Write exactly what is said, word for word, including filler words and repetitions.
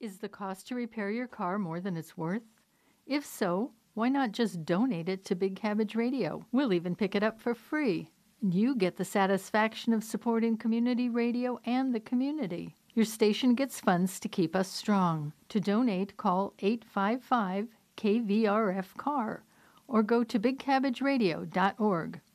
Is the cost to repair your car more than it's worth? If so, why not just donate it to Big Cabbage Radio? We'll even pick it up for free. And you get the satisfaction of supporting community radio and the community. Your station gets funds to keep us strong. To donate, call eight five five K V R F C A R or go to big cabbage radio dot org.